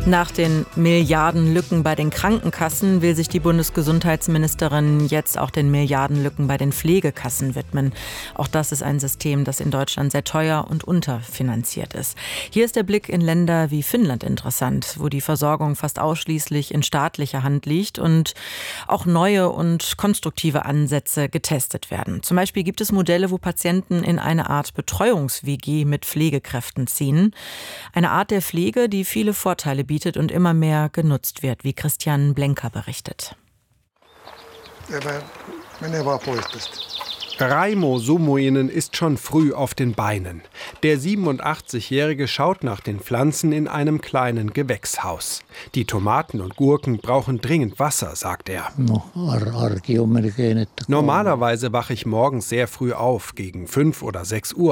Nach den Milliardenlücken bei den Krankenkassen will sich die Bundesgesundheitsministerin jetzt auch den Milliardenlücken bei den Pflegekassen widmen. Auch das ist ein System, das in Deutschland sehr teuer und unterfinanziert ist. Hier ist der Blick in Länder wie Finnland interessant, wo die Versorgung fast ausschließlich in staatlicher Hand liegt und auch neue und konstruktive Ansätze getestet werden. Zum Beispiel gibt es Modelle, wo Patienten in eine Art Betreuungs-WG mit Pflegekräften ziehen. Eine Art der Pflege, die viele Vorteile bietet und immer mehr genutzt wird, wie Christian Blenker berichtet. Raimo Sumuinen ist schon früh auf den Beinen. Der 87-Jährige schaut nach den Pflanzen in einem kleinen Gewächshaus. Die Tomaten und Gurken brauchen dringend Wasser, sagt er. Normalerweise wache ich morgens sehr früh auf, gegen 5 oder 6 Uhr.